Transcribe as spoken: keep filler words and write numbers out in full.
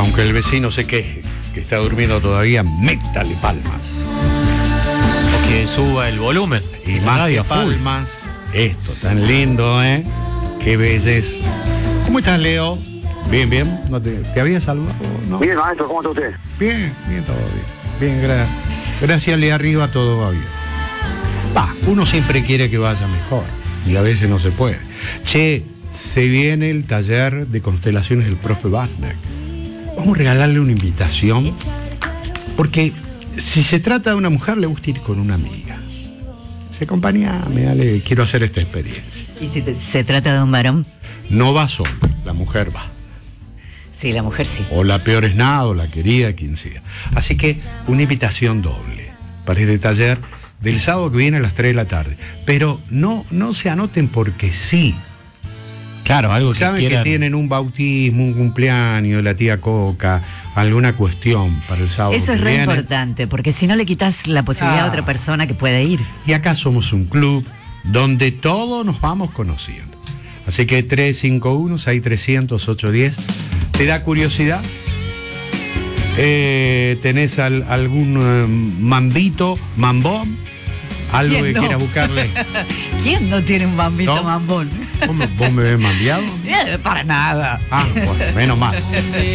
Aunque el vecino se queje que está durmiendo todavía, métale palmas. O que suba el volumen. Y la más radio que full. palmas, esto tan lindo, ¿eh? Qué belleza. ¿Cómo estás, Leo? Bien, bien. ¿No te, ¿Te había saludado? ¿No? Bien, maestro, ¿cómo está usted? Bien, bien, todo bien. Bien, gra gracias, le arriba todo va bien. Va, uno siempre quiere que vaya mejor y a veces no se puede. Che, se viene el taller de constelaciones del profe Wagner. Vamos a regalarle una invitación, porque si se trata de una mujer, le gusta ir con una amiga. Se acompaña, me dale, quiero hacer esta experiencia. ¿Y si te, se trata de un varón? No va solo, la mujer va. Sí, la mujer sí. O la peor es nada, o la querida, quien sea. Así que una invitación doble para este taller del sábado que viene a las tres de la tarde. Pero no, no se anoten porque sí. Claro, algo que Saben quieran... que tienen un bautismo, un cumpleaños, la tía Coca, alguna cuestión para el sábado Eso que es re viene. importante, porque si no le quitas la posibilidad Ah. a otra persona que pueda ir. Y acá somos un club donde todos nos vamos conociendo. Así que tres cinco uno, seis tres cero cero, ocho uno cero. ¿Te da curiosidad? Eh, ¿Tenés al, algún eh, mambito, mambón? Algo ¿Quién que no? quiera buscarle. ¿Quién no tiene un bambito ¿No? mambón? ¿Vos me, vos me ves mambiado? Eh, Para nada. Ah, bueno, menos mal.